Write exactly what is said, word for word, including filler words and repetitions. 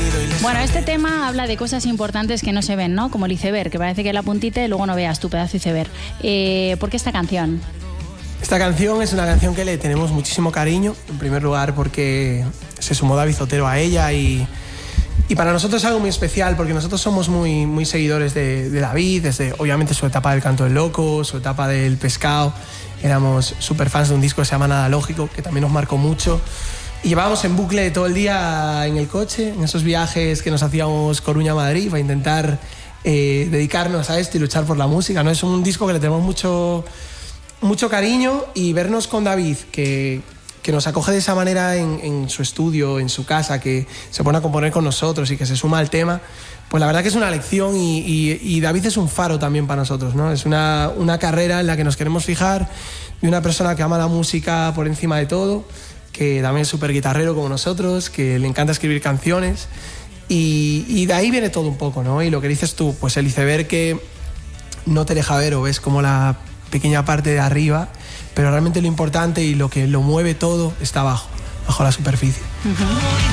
miro y les Bueno, sonrío. este tema habla de cosas importantes que no se ven, ¿no? Como el iceberg, que parece que la puntita y luego no veas tu pedazo de iceberg. Eh, ¿Por qué esta canción? Esta canción es una canción que le tenemos muchísimo cariño, en primer lugar porque se sumó David Zotero a ella y, y para nosotros es algo muy especial porque nosotros somos muy, muy seguidores de, de David, desde obviamente su etapa del Canto del Loco, su etapa del Pescado, éramos súper fans de un disco que se llama Nada Lógico, que también nos marcó mucho. Y llevábamos en bucle todo el día en el coche, en esos viajes que nos hacíamos Coruña-Madrid para intentar eh, dedicarnos a esto y luchar por la música, ¿no? Es un disco que le tenemos mucho, mucho cariño y vernos con David, que, que nos acoge de esa manera en, en su estudio, en su casa, que se pone a componer con nosotros y que se suma al tema, pues la verdad que es una lección y, y, y David es un faro también para nosotros, ¿no? Es una, una carrera en la que nos queremos fijar de una persona que ama la música por encima de todo, que también es súper guitarrero como nosotros, que le encanta escribir canciones y, y de ahí viene todo un poco, ¿no? Y lo que dices tú, pues el iceberg que no te deja ver o ves como la pequeña parte de arriba, pero realmente lo importante y lo que lo mueve todo está abajo, bajo la superficie. Uh-huh.